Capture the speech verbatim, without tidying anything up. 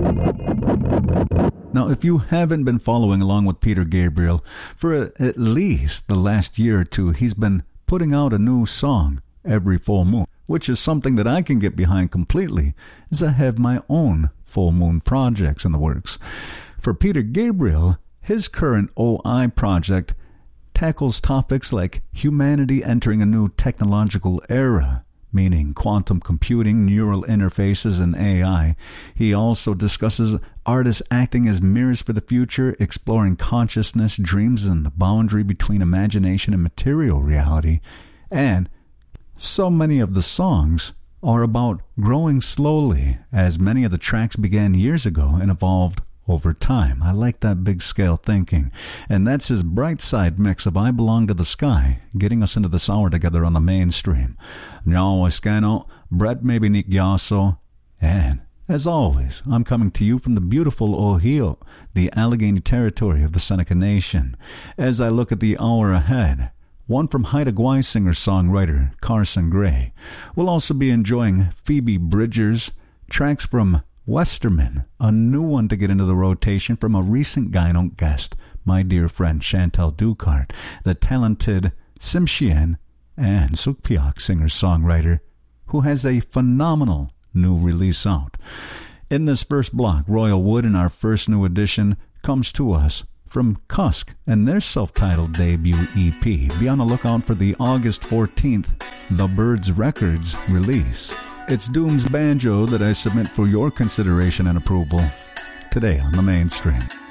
Now, if you haven't been following along with Peter Gabriel, for at least the last year or two, he's been putting out a new song every full moon, which is something that I can get behind completely, as I have my own full moon projects in the works. For Peter Gabriel, his current O I project tackles topics like humanity entering a new technological era, meaning quantum computing, neural interfaces, and A I. He also discusses artists acting as mirrors for the future, exploring consciousness, dreams, and the boundary between imagination and material reality. And so many of the songs are about growing slowly, as many of the tracks began years ago and evolved over time. I like that big scale thinking. And that's his bright side mix of I Belong to the Sky, getting us into this hour together on the mainstream. Now, Escano, Brett Maybe Nick Yasso, and as always, I'm coming to you from the beautiful Ohio, the Allegheny territory of the Seneca Nation. As I look at the hour ahead, one from Haida Gwaii singer-songwriter Carson Gray. We'll also be enjoying Phoebe Bridgers, tracks from Westerman, a new one to get into the rotation from a recent Gyno guest, my dear friend Chantal Ducart, the talented Tsimshian and Sukpiok singer-songwriter, who has a phenomenal new release out. In this first block, Royal Wood, in our first new edition, comes to us from Cusk and their self-titled debut E P. Be on the lookout for the August fourteenth The Birds Records release. It's Doom's Banjo that I submit for your consideration and approval today on the mainstream.